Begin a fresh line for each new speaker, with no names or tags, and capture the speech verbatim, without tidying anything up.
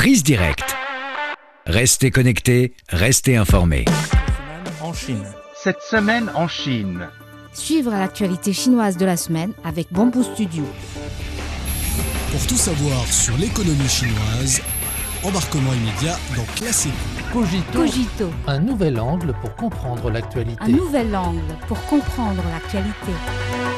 Prise Directe. Restez connectés, restez informés.
En Chine.
Cette semaine en Chine.
Suivre l'actualité chinoise de la semaine avec Bamboo Studio.
Pour tout savoir sur l'économie chinoise, embarquement immédiat dans Classique.
Cogito.
Cogito,
Un nouvel angle pour comprendre l'actualité.
un nouvel angle pour comprendre l'actualité.